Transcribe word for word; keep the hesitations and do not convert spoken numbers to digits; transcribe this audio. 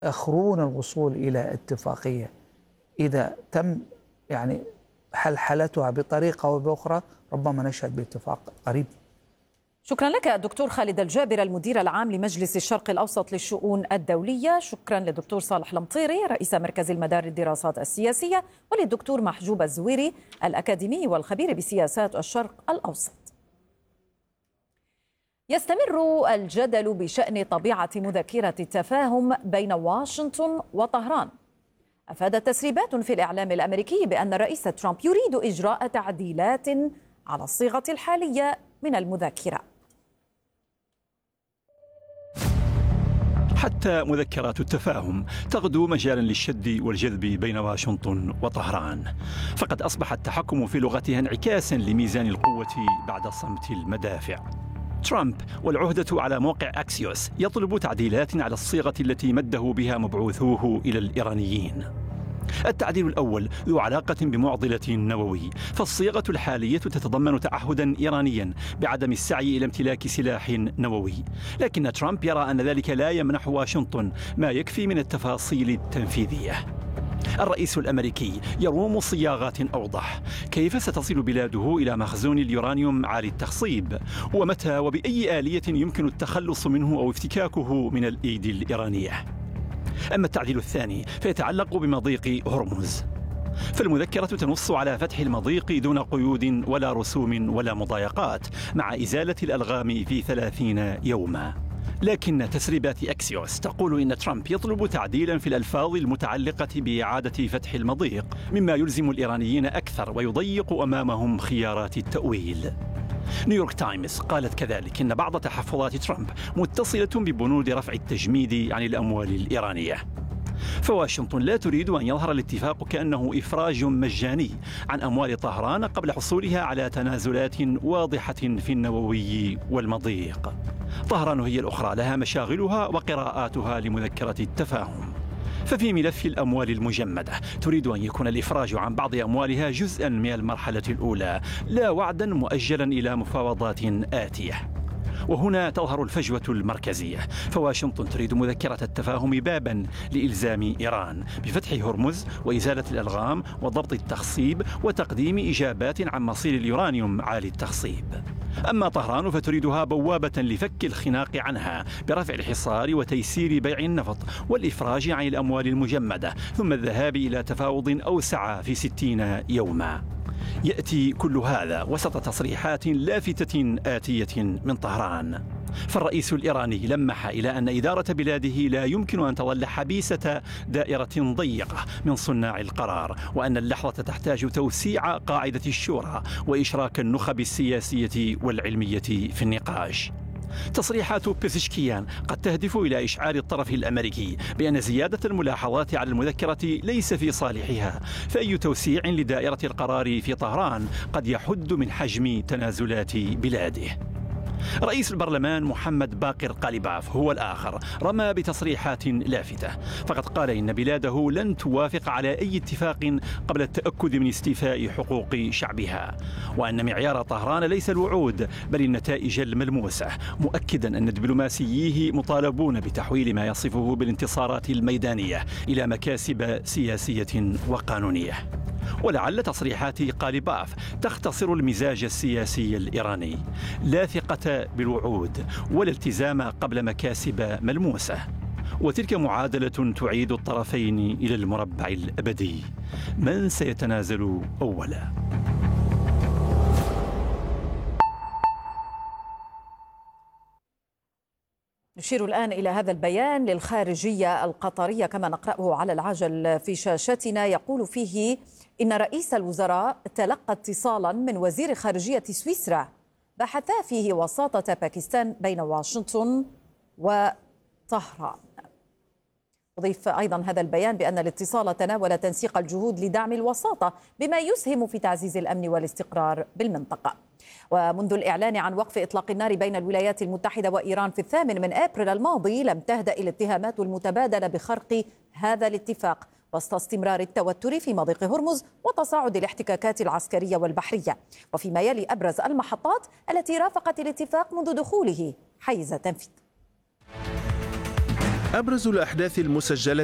يأخرون الوصول إلى اتفاقية إذا تم يعني حلحلتها بطريقة أو بأخرى، ربما نشهد باتفاق قريب. شكرا لك الدكتور خالد الجابر، المدير العام لمجلس الشرق الأوسط للشؤون الدولية. شكرا للدكتور صالح المطيري رئيس مركز المدار للدراسات السياسية، وللدكتور محجوب الزويري الأكاديمي والخبير بسياسات الشرق الأوسط. يستمر الجدل بشأن طبيعة مذكرة التفاهم بين واشنطن وطهران. أفادت تسريبات في الإعلام الأمريكي بأن الرئيس ترامب يريد إجراء تعديلات على الصيغة الحالية من المذكرة. حتى مذكرات التفاهم تغدو مجالا للشد والجذب بين واشنطن وطهران، فقد أصبح التحكم في لغتها انعكاسا لميزان القوة بعد صمت المدافع. ترامب والعهدة على موقع أكسيوس يطلب تعديلات على الصيغة التي مده بها مبعوثوه إلى الإيرانيين. التعديل الأول ذو علاقة بمعضلة نووي، فالصيغة الحالية تتضمن تعهدا إيرانيا بعدم السعي إلى امتلاك سلاح نووي، لكن ترامب يرى أن ذلك لا يمنح واشنطن ما يكفي من التفاصيل التنفيذية. الرئيس الأمريكي يروم صياغات أوضح. كيف ستصل بلاده إلى مخزون اليورانيوم عالي التخصيب؟ ومتى وبأي آلية يمكن التخلص منه أو افتكاكه من الأيدي الإيرانية؟ أما التعديل الثاني فيتعلق بمضيق هرمز، فالمذكرة تنص على فتح المضيق دون قيود ولا رسوم ولا مضايقات، مع إزالة الألغام في ثلاثين يوما. لكن تسريبات أكسيوس تقول إن ترامب يطلب تعديلا في الألفاظ المتعلقة بإعادة فتح المضيق، مما يلزم الإيرانيين أكثر ويضيق أمامهم خيارات التأويل. نيويورك تايمز قالت كذلك إن بعض تحفظات ترامب متصلة ببنود رفع التجميد عن الأموال الإيرانية. فواشنطن لا تريد أن يظهر الاتفاق كأنه إفراج مجاني عن أموال طهران قبل حصولها على تنازلات واضحة في النووي والمضيق. طهران هي الأخرى لها مشاغلها وقراءاتها لمذكرة التفاهم. ففي ملف الأموال المجمدة تريد أن يكون الإفراج عن بعض أموالها جزءا من المرحلة الأولى، لا وعدا مؤجلا إلى مفاوضات آتية. وهنا تظهر الفجوة المركزية، فواشنطن تريد مذكرة التفاهم بابا لإلزام إيران بفتح هرمز وإزالة الألغام وضبط التخصيب وتقديم إجابات عن مصير اليورانيوم عالي التخصيب. أما طهران فتريدها بوابة لفك الخناق عنها برفع الحصار وتيسير بيع النفط والإفراج عن الأموال المجمدة، ثم الذهاب إلى تفاوض أوسع في ستين يوما. يأتي كل هذا وسط تصريحات لافتة آتية من طهران، فالرئيس الإيراني لمح إلى أن إدارة بلاده لا يمكن أن تظل حبيسة دائرة ضيقة من صناع القرار، وأن اللحظة تحتاج توسيع قاعدة الشورى وإشراك النخب السياسية والعلمية في النقاش. تصريحات بيزشكيان قد تهدف إلى إشعار الطرف الأمريكي بأن زيادة الملاحظات على المذكرة ليس في صالحها، فأي توسيع لدائرة القرار في طهران قد يحد من حجم تنازلات بلاده. رئيس البرلمان محمد باقر قاليباف هو الآخر رمى بتصريحات لافتة، فقد قال إن بلاده لن توافق على أي اتفاق قبل التأكد من استيفاء حقوق شعبها، وأن معيار طهران ليس الوعود بل النتائج الملموسة، مؤكدا أن دبلوماسييه مطالبون بتحويل ما يصفه بالانتصارات الميدانية إلى مكاسب سياسية وقانونية. ولعل تصريحات قاليباف تختصر المزاج السياسي الإيراني: لا ثقة بالوعود ولا التزام قبل مكاسب ملموسة، وتلك معادلة تعيد الطرفين إلى المربع الأبدي. من سيتنازل أولا؟ نشير الآن إلى هذا البيان للخارجية القطرية كما نقرأه على العجل في شاشتنا، يقول فيه إن رئيس الوزراء تلقى اتصالا من وزير خارجية سويسرا بحثا فيه وساطة باكستان بين واشنطن وطهران. أضيف أيضا هذا البيان بأن الاتصال تناول تنسيق الجهود لدعم الوساطة بما يسهم في تعزيز الأمن والاستقرار بالمنطقة. ومنذ الإعلان عن وقف إطلاق النار بين الولايات المتحدة وإيران في الثامن من أبريل الماضي لم تهدأ الاتهامات المتبادلة بخرق هذا الاتفاق وسط استمرار التوتر في مضيق هرمز وتصاعد الاحتكاكات العسكرية والبحرية، وفيما يلي أبرز المحطات التي رافقت الاتفاق منذ دخوله حيز تنفيذ. أبرز الأحداث المسجلة